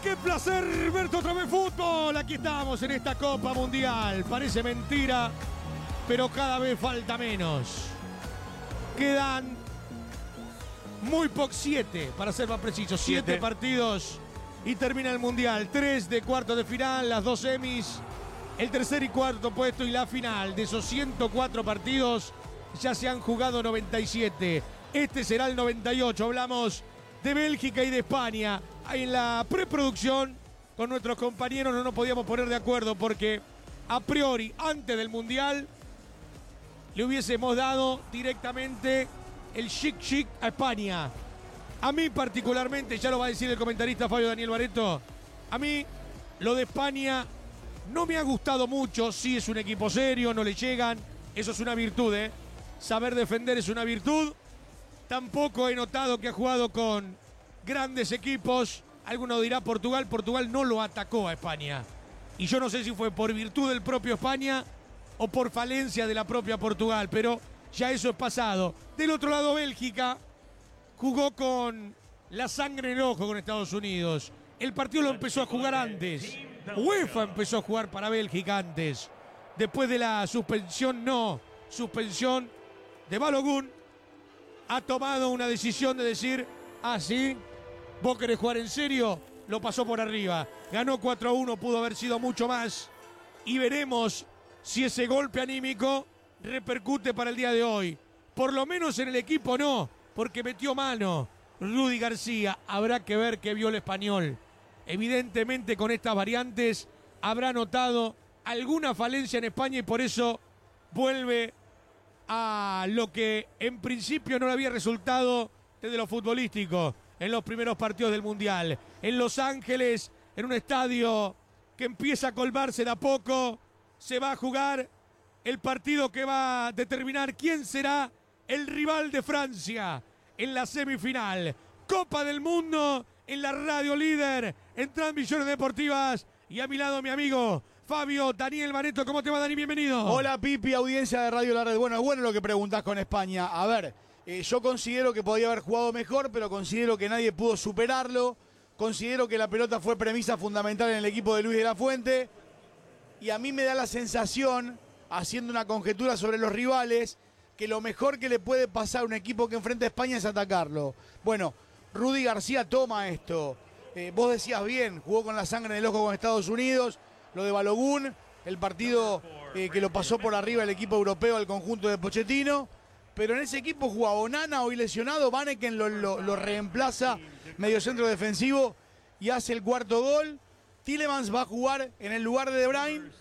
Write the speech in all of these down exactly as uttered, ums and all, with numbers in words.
qué placer verte otra vez fútbol. Aquí estamos en esta Copa Mundial. Parece mentira, pero cada vez falta menos. Quedan muy pocos, siete, para ser más preciso, siete, siete partidos y termina el Mundial. Tres de cuartos de final, las dos semis, el tercer y cuarto puesto y la final. De esos ciento cuatro partidos ya se han jugado noventa y siete. Este será el noventa y ocho. Hablamos de Bélgica y de España. En la preproducción con nuestros compañeros no nos podíamos poner de acuerdo porque a priori, antes del Mundial, le hubiésemos dado directamente el chic chic a España. A mí particularmente, ya lo va a decir el comentarista Fabio Daniel Baretto, a mí lo de España no me ha gustado mucho. Sí, es un equipo serio, no le llegan, eso es una virtud, ¿eh? Saber defender es una virtud. Tampoco he notado que ha jugado con grandes equipos. Alguno dirá Portugal, Portugal no lo atacó a España. Y yo no sé si fue por virtud del propio España o por falencia de la propia Portugal, pero ya eso es pasado. Del otro lado, Bélgica jugó con la sangre en el ojo con Estados Unidos. El partido lo empezó a jugar antes. UEFA empezó a jugar para Bélgica antes. Después de la suspensión, no, suspensión de Balogun, ha tomado una decisión de decir, ah, sí, vos querés jugar en serio, lo pasó por arriba. Ganó cuatro a uno, pudo haber sido mucho más. Y veremos si ese golpe anímico repercute para el día de hoy. Por lo menos en el equipo no, porque metió mano Rudy García. Habrá que ver qué vio el español. Evidentemente con estas variantes habrá notado alguna falencia en España y por eso vuelve a lo que en principio no le había resultado desde lo futbolístico en los primeros partidos del Mundial. En Los Ángeles, en un estadio que empieza a colmarse de a poco, se va a jugar el partido que va a determinar quién será el rival de Francia en la semifinal. Copa del Mundo en la Radio Líder, en Transmisiones Deportivas. Y a mi lado mi amigo Fabio Daniel Baretto. ¿Cómo te va, Dani? Bienvenido. Hola, Pipi, audiencia de Radio La Red. Bueno, es bueno lo que preguntás con España. A ver, eh, yo considero que podía haber jugado mejor, pero considero que nadie pudo superarlo. Considero que la pelota fue premisa fundamental en el equipo de Luis de la Fuente. Y a mí me da la sensación, haciendo una conjetura sobre los rivales, que lo mejor que le puede pasar a un equipo que enfrenta a España es atacarlo. Bueno, Rudy García toma esto. Eh, vos decías bien, jugó con la sangre en el ojo con Estados Unidos. Lo de Balogun, el partido eh, que lo pasó por arriba el equipo europeo al conjunto de Pochettino. Pero en ese equipo jugaba Onana, hoy lesionado. Vanneken lo, lo, lo reemplaza, medio centro defensivo, y hace el cuarto gol. Tielemans va a jugar en el lugar de De Bruyne.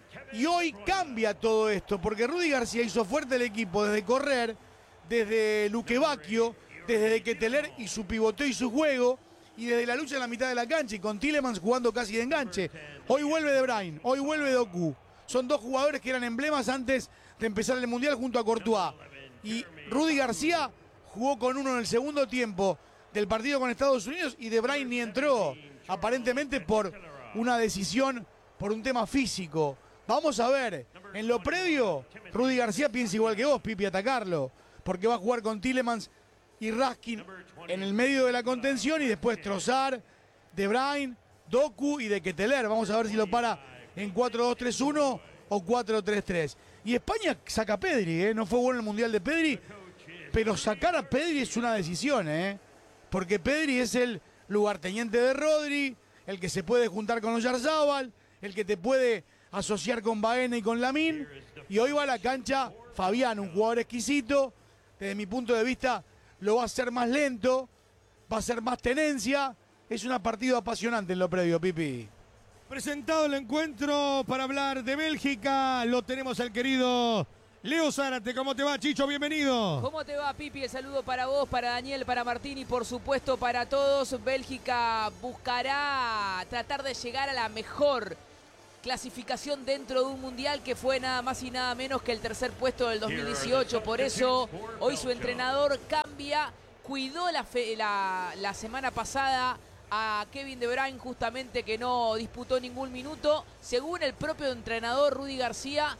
Y hoy cambia todo esto, porque Rudy García hizo fuerte el equipo desde correr, desde Luque Bacchio, desde De Ketelaere y su pivoteo y su juego, y desde la lucha en la mitad de la cancha, y con Tielemans jugando casi de enganche. Hoy vuelve De Bruyne, hoy vuelve Doku. Son dos jugadores que eran emblemas antes de empezar el Mundial junto a Courtois. Y Rudy García jugó con uno en el segundo tiempo del partido con Estados Unidos, y De Bruyne ni entró, aparentemente por una decisión, por un tema físico. Vamos a ver, en lo previo, Rudy García piensa igual que vos, Pipi, atacarlo, porque va a jugar con Tielemans y Raskin en el medio de la contención, y después Trossard, De Bruyne, Doku y De Ketelaere. Vamos a ver si lo para en cuatro dos tres uno o cuatro tres tres. Y España saca a Pedri, ¿eh? No fue bueno el Mundial de Pedri, pero sacar a Pedri es una decisión, ¿eh? Porque Pedri es el lugarteniente de Rodri, el que se puede juntar con Oyarzabal, el que te puede asociar con Baena y con Lamine. Y hoy va a la cancha Fabián, un jugador exquisito. Desde mi punto de vista lo va a hacer más lento, va a ser más tenencia. Es un partido apasionante en lo previo, Pipi. Presentado el encuentro para hablar de Bélgica, lo tenemos al querido Leo Zárate. ¿Cómo te va, Chicho? Bienvenido. ¿Cómo te va, Pipi? El saludo para vos, para Daniel, para Martín y por supuesto para todos. Bélgica buscará tratar de llegar a la mejor clasificación dentro de un mundial que fue nada más y nada menos que el tercer puesto del dos mil dieciocho. Por eso hoy su entrenador cambia. Cuidó la, fe, la, la semana pasada a Kevin De Bruyne, justamente, que no disputó ningún minuto, según el propio entrenador Rudy García,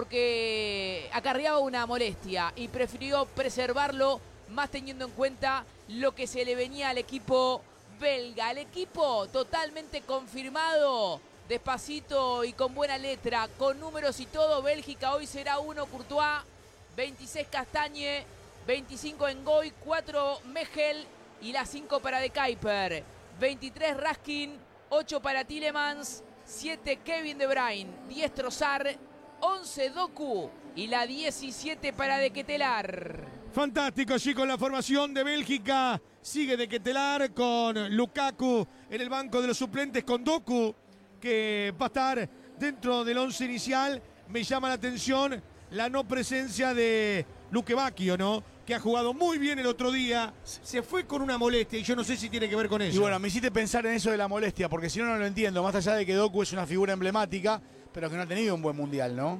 porque acarreaba una molestia y prefirió preservarlo, más teniendo en cuenta lo que se le venía al equipo belga. El equipo totalmente confirmado, despacito y con buena letra, con números y todo. Bélgica hoy será uno Courtois, veintiséis Castañe, veinticinco Ngoy, cuatro Mechel y la cinco para De Kuyper. veintitrés Raskin, ocho para Tielemans, siete Kevin De Bruyne, diez Trossard, once Doku y la diecisiete para De Ketelaere. Fantástico allí con la formación de Bélgica. Sigue De Ketelaere con Lukaku en el banco de los suplentes, con Doku, que va a estar dentro del once inicial. Me llama la atención la no presencia de Luke Bacchio, ¿no? Que ha jugado muy bien el otro día. Se fue con una molestia y yo no sé si tiene que ver con eso. Y bueno, me hiciste pensar en eso de la molestia, porque si no, no lo entiendo. Más allá de que Doku es una figura emblemática, pero que no ha tenido un buen mundial, ¿no?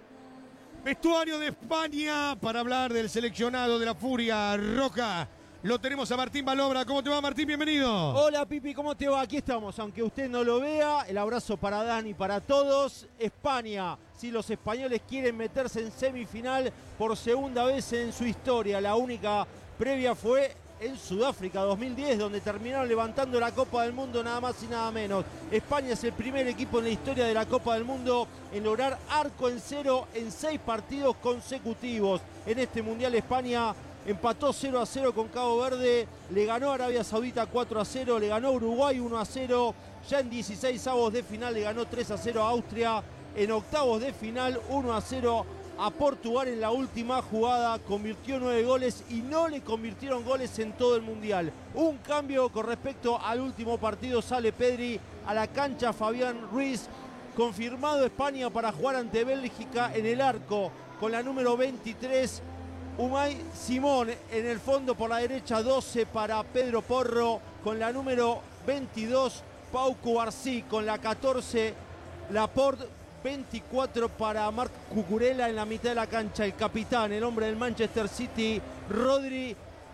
Vestuario de España para hablar del seleccionado de la Furia Roja. Lo tenemos a Martín Balobra. ¿Cómo te va, Martín? Bienvenido. Hola, Pipi, ¿cómo te va? Aquí estamos, aunque usted no lo vea. El abrazo para Dani, para todos. España, si los españoles quieren meterse en semifinal por segunda vez en su historia. La única previa fue en Sudáfrica dos mil diez, donde terminaron levantando la Copa del Mundo, nada más y nada menos. España es el primer equipo en la historia de la Copa del Mundo en lograr arco en cero en seis partidos consecutivos. En este Mundial España empató cero a cero con Cabo Verde, le ganó a Arabia Saudita cuatro a cero, le ganó a Uruguay uno a cero, ya en dieciséis avos de final le ganó tres a cero a Austria, en octavos de final uno a cero a Portugal en la última jugada, convirtió nueve goles y no le convirtieron goles en todo el Mundial. Un cambio con respecto al último partido, sale Pedri a la cancha, Fabián Ruiz, confirmado España para jugar ante Bélgica en el arco con la número veintitrés, Unai Simón, en el fondo por la derecha doce para Pedro Porro, con la número veintidós Pau Cubarsí, con la catorce Laporte, veinticuatro para Marc Cucurella en la mitad de la cancha, el capitán, el hombre del Manchester City, Rodri.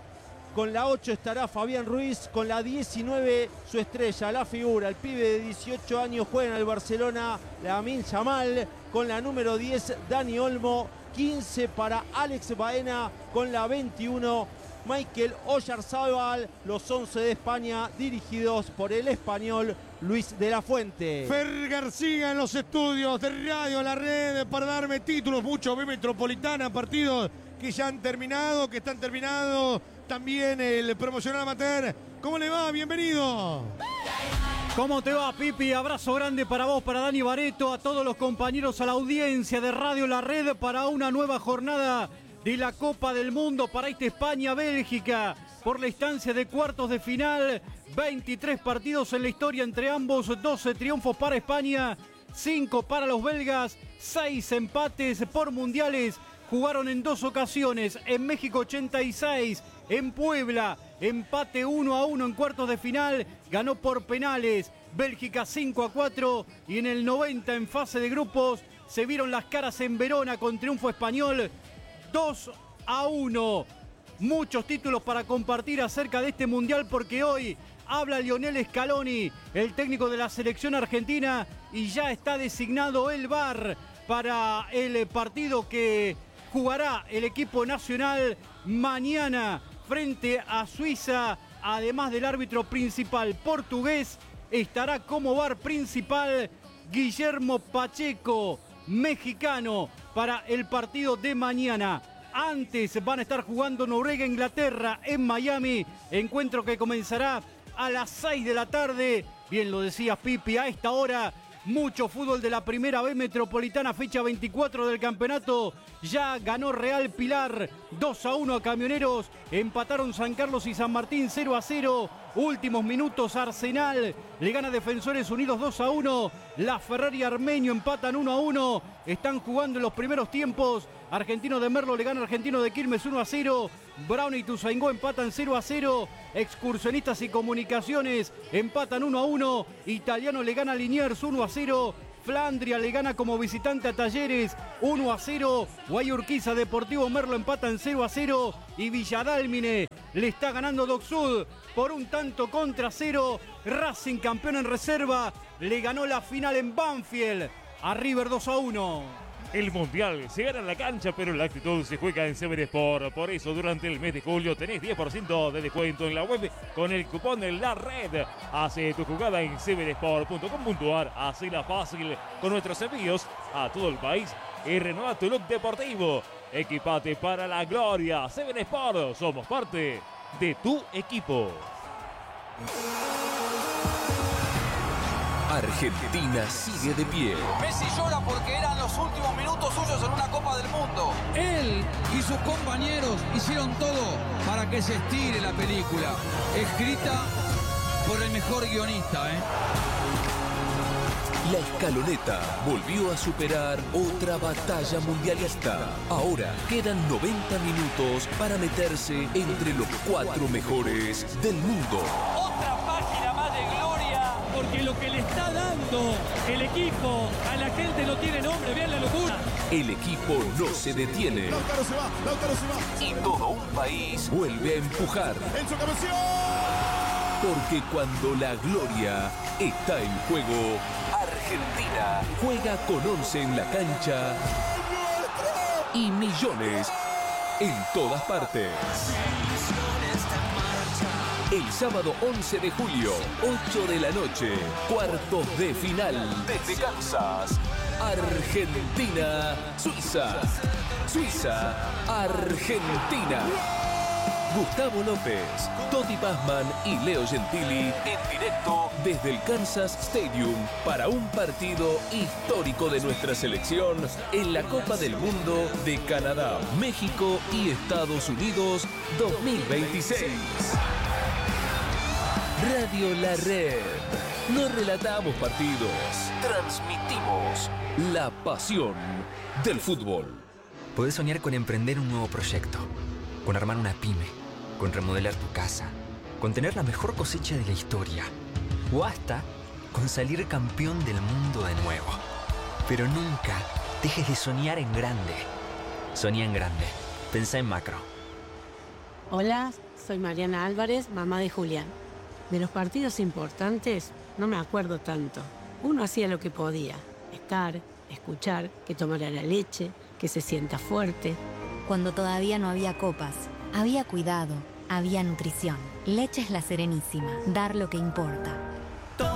Con la ocho estará Fabián Ruiz, con la diecinueve su estrella, la figura, el pibe de dieciocho años, juega en el Barcelona, Lamine Yamal, con la número diez Dani Olmo, quince para Alex Baena, con la veintiuno Michael Oyarzábal, los once de España dirigidos por el español Luis de la Fuente. Fer García en los estudios de Radio La Red para darme títulos, mucho B Metropolitana, partidos que ya han terminado, que están terminados, también el promocional amateur. ¿Cómo le va? Bienvenido. ¿Cómo te va, Pipi? Abrazo grande para vos, para Dani Bareto, a todos los compañeros, a la audiencia de Radio La Red para una nueva jornada de la Copa del Mundo para esta España-Bélgica por la instancia de cuartos de final. veintitrés partidos en la historia entre ambos, doce triunfos para España, cinco para los belgas, seis empates por mundiales. Jugaron en dos ocasiones, en México ochenta y seis, en Puebla, empate uno a uno en cuartos de final, ganó por penales, Bélgica cinco a cuatro, y en el noventa en fase de grupos se vieron las caras en Verona con triunfo español dos a uno. Muchos títulos para compartir acerca de este mundial, porque hoy habla Lionel Scaloni, el técnico de la selección argentina, y ya está designado el V A R para el partido que jugará el equipo nacional mañana frente a Suiza. Además del árbitro principal portugués, estará como V A R principal Guillermo Pacheco, mexicano, para el partido de mañana. Antes van a estar jugando Noruega e Inglaterra en Miami, encuentro que comenzará a las seis de la tarde. Bien lo decías, Pipi, a esta hora mucho fútbol de la Primera B Metropolitana, fecha veinticuatro del campeonato. Ya ganó Real Pilar dos a uno a Camioneros, empataron San Carlos y San Martín cero a cero. Últimos minutos, Arsenal le gana a Defensores Unidos dos a uno. La Ferrari Armenio empatan uno a uno. Están jugando en los primeros tiempos. Argentino de Merlo le gana a Argentino de Quilmes uno a cero. Brown y Tuzaingó empatan cero a cero. Excursionistas y Comunicaciones empatan uno a uno. Italiano le gana a Liniers uno a cero. Flandria le gana como visitante a Talleres uno a cero. Guayurquiza Deportivo Merlo empatan cero a cero. Y Villadálmine le está ganando Doc Sud por un tanto contra cero. Racing, campeón en reserva, le ganó la final en Banfield a River dos a uno. El Mundial se gana en la cancha, pero la actitud se juega en Seven Sport. Por eso, durante el mes de julio tenés diez por ciento de descuento en la web con el cupón de La Red. Hace tu jugada en seven sport punto com punto a r. Hacela fácil con nuestros envíos a todo el país y renueva tu look deportivo. Equipate para la gloria. Seven Sport, somos parte de tu equipo. Argentina sigue de pie. Messi llora porque eran los últimos minutos suyos en una Copa del Mundo. Él y sus compañeros hicieron todo para que se estire la película, escrita por el mejor guionista, ¿eh? La escaloneta volvió a superar otra batalla mundialista. Ahora quedan noventa minutos para meterse entre los cuatro mejores del mundo. Otra página más de gloria. Porque lo que le está dando el equipo a la gente no tiene nombre, vean la locura. El equipo no se detiene. Lautaro se va, Lautaro se va. Y todo un país vuelve a empujar. Enzo Cabezón. Porque cuando la gloria está en juego, Argentina juega con once en la cancha y millones en todas partes. El sábado once de julio, ocho de la noche, cuartos de final desde Kansas. Argentina, Suiza. Suiza, Argentina. Gustavo López, Totti Pazman y Leo Gentili en directo desde el Kansas Stadium para un partido histórico de nuestra selección en la Copa del Mundo de Canadá, México y Estados Unidos dos mil veintiséis. Radio La Red. No relatamos partidos, transmitimos la pasión del fútbol. Podés soñar con emprender un nuevo proyecto, con armar una pyme, con remodelar tu casa, con tener la mejor cosecha de la historia, o hasta con salir campeón del mundo de nuevo. Pero nunca dejes de soñar en grande. Soñá en grande. Pensá en macro. Hola, soy Mariana Álvarez, mamá de Julián. De los partidos importantes no me acuerdo tanto. Uno hacía lo que podía. Estar, escuchar, que tomara la leche, que se sienta fuerte. Cuando todavía no había copas, había cuidado, había nutrición. Leche es La Serenísima. Dar lo que importa.